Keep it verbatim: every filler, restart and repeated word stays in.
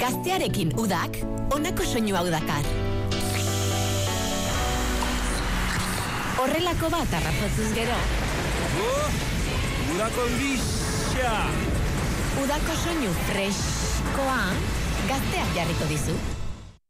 Gaztearekin udak, honako soinu hau dakar. Horrelako bat arrazotzuz gero. Oh, udako gisa! Udako soinu freskoa, gazteak jarriko dizu.